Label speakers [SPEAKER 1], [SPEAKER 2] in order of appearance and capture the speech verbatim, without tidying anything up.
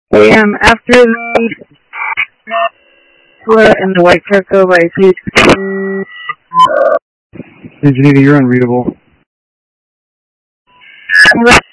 [SPEAKER 1] Hey, um, after the Tesla and the white truck go by, please.
[SPEAKER 2] Engineer, you're unreadable.